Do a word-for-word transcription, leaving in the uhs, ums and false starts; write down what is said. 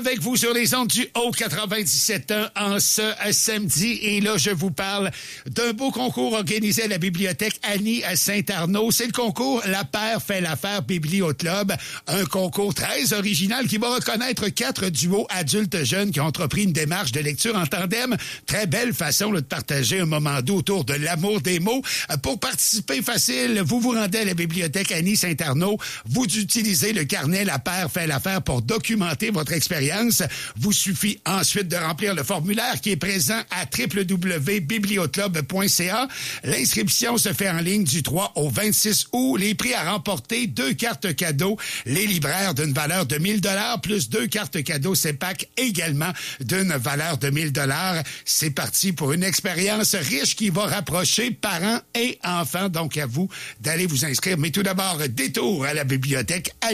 Avec vous sur les ondes du Haut quatre-vingt-dix-sept ans en ce samedi. Et là, je vous parle d'un beau concours organisé à la bibliothèque Annie à Saint-Arnaud. C'est le concours La Paire fait l'affaire Biblioclub. Un concours très original qui va reconnaître quatre duos adultes jeunes qui ont entrepris une démarche de lecture en tandem. Très belle façon là, de partager un moment doux autour de l'amour des mots. Pour participer facile, vous vous rendez à la bibliothèque Annie Saint-Arnaud. Vous utilisez le carnet La Paire fait l'affaire pour documenter votre expérience. Vous suffit ensuite de remplir le formulaire qui est présent à w w w point biblioclub point c a. L'inscription se fait en ligne du trois au vingt-six août. Les prix à remporter, deux cartes cadeaux, les libraires d'une valeur de mille dollars plus deux cartes cadeaux C E P A C également d'une valeur de mille dollars. C'est parti pour une expérience riche qui va rapprocher parents et enfants. Donc à vous d'aller vous inscrire. Mais tout d'abord, détour à la bibliothèque.